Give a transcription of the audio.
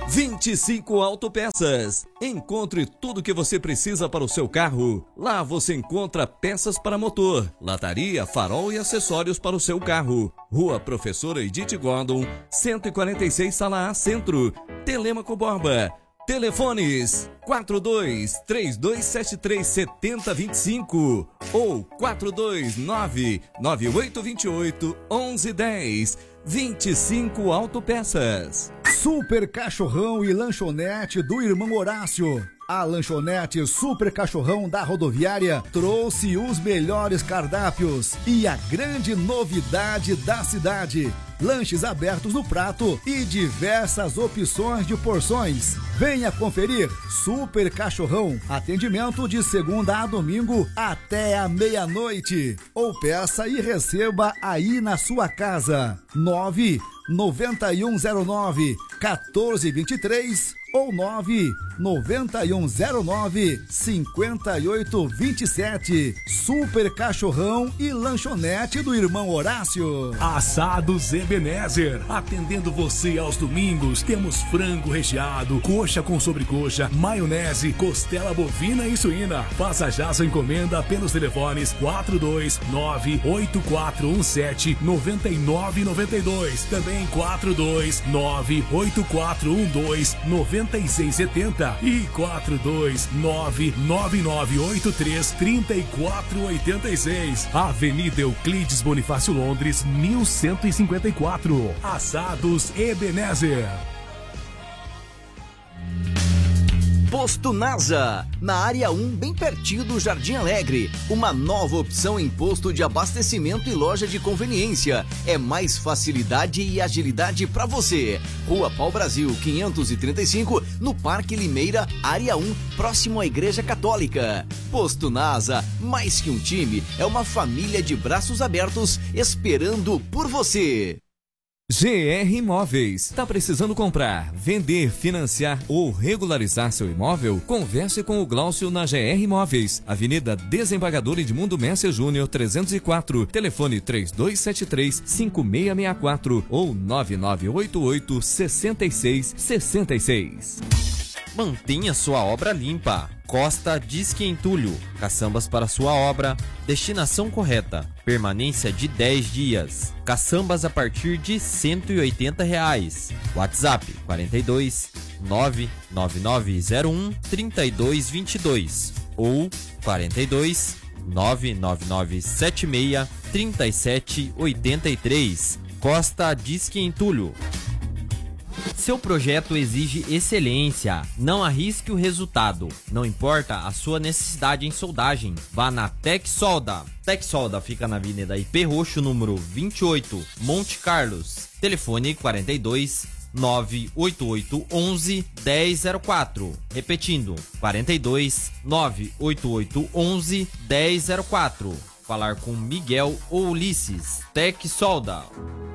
25 Autopeças. Encontre tudo o que você precisa para o seu carro. Lá você encontra peças para motor, lataria, farol e acessórios para o seu carro. Rua Professora Edith Gordon, 146 Sala A Centro, Telêmaco Borba. Telefones 42-3273-7025 ou 429-9828-1110. 25 Autopeças. Super Cachorrão e Lanchonete do Irmão Horácio. A lanchonete Super Cachorrão da Rodoviária trouxe os melhores cardápios e a grande novidade da cidade: lanches abertos no prato e diversas opções de porções. Venha conferir Super Cachorrão, atendimento de segunda a domingo até a meia-noite. Ou peça e receba aí na sua casa. 99109-1423 ou 99109-5827. Super Cachorrão e Lanchonete do Irmão Horácio. Assados Ebenezer, atendendo você aos domingos. Temos frango recheado, coxa com sobrecoxa, maionese, costela bovina e suína. Faça já sua encomenda pelos telefones 429-8417-9992. Também 429-8412-9670 e 429-9983-3486. Avenida Euclides Bonifácio Londres, 1154. Assados Ebenezer. Posto NASA, na área 1, bem pertinho do Jardim Alegre. Uma nova opção em posto de abastecimento e loja de conveniência. É mais facilidade e agilidade para você. Rua Pau Brasil, 535, no Parque Limeira, área 1, próximo à Igreja Católica. Posto NASA, mais que um time, é uma família de braços abertos esperando por você. GR Imóveis. Tá precisando comprar, vender, financiar ou regularizar seu imóvel? Converse com o Glaucio na GR Imóveis. Avenida Desembargador Edmundo Messer Júnior, 304. Telefone 3273-5664 ou 9988-6666. Mantenha sua obra limpa. Costa Disque Entulho. Caçambas para sua obra. Destinação correta. Permanência de 10 dias. Caçambas a partir de R$180. WhatsApp 42 99901 3222 ou 42 99976 3783. Costa Disque Entulho. Seu projeto exige excelência. Não arrisque o resultado. Não importa a sua necessidade em soldagem. Vá na Tec Solda. Tec Solda fica na Avenida IP Roxo, número 28, Monte Carlos. Telefone 42 98811 1004. Repetindo, 42 98811 1004. Falar com Miguel ou Ulisses. Tec Solda.